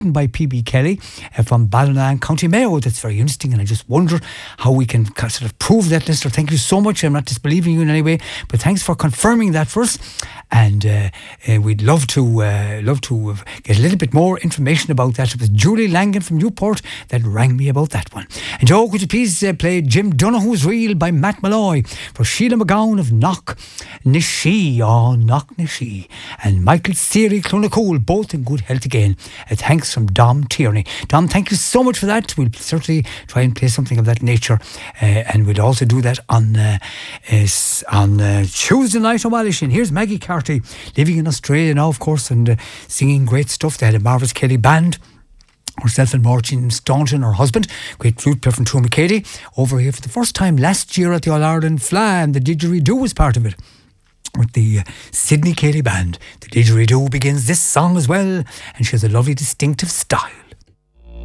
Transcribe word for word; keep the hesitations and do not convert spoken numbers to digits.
by P B Kelly uh, from Ballina, County Mayo. That's very interesting, and I just wonder how we can sort of prove that, listener. Thank you so much. I'm not disbelieving you in any way, but thanks for confirming that for us. And uh, uh, we'd love to uh, love to get a little bit more information about that. It was Julie Langan from Newport that rang me about that one. And Joe, could you please uh, play Jim Donoghue's Reel by Matt Malloy for Sheila McGowan of Knock Nishi, oh Knock Nishi, and Michael Seary Clonacole, both in good health again. Uh, thanks from Dom Tierney. Dom, thank you so much for that. We'll certainly try and play something of that nature, uh, and we'll also do that on uh, uh, on uh, Tuesday night on Wallishin. Here's Maggie Carty, living in Australia now, of course, and uh, singing great stuff. They had a Marvis Kelly band. Herself and Martin Staunton, her husband, great flute player from Tuamacady, over here for the first time last year at the All-Ireland Fla, and the Didgeridoo was part of it with the uh, Sydney Kelly band. The Didgeridoo begins this song as well, and she has a lovely distinctive style.